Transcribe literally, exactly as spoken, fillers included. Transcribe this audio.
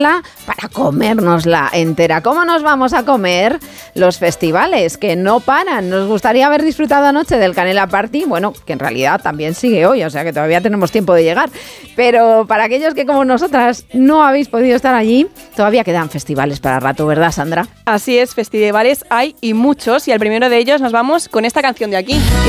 para comérnosla entera. ¿Cómo nos vamos a comer los festivales que no paran? Nos gustaría haber disfrutado anoche del Canela Party, bueno, que en realidad también sigue hoy, o sea que todavía tenemos tiempo de llegar, pero para aquellos que como nosotras no habéis podido estar allí, todavía quedan festivales para rato, ¿verdad, Sandra? Así es, festivales hay y muchos, y al primero de ellos nos vamos con esta canción de aquí.